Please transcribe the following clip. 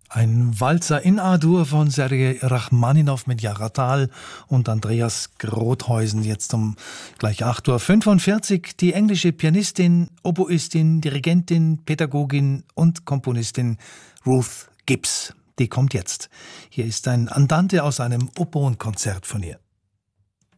Ein Walzer in A-Dur von Sergei Rachmaninow mit Jaratal und Andreas Grothuysen. Jetzt um gleich 8:45 Uhr. Die englische Pianistin, Oboistin, Dirigentin, Pädagogin und Komponistin Ruth Gibbs. Die kommt jetzt. Hier ist ein Andante aus einem Oboenkonzert von ihr.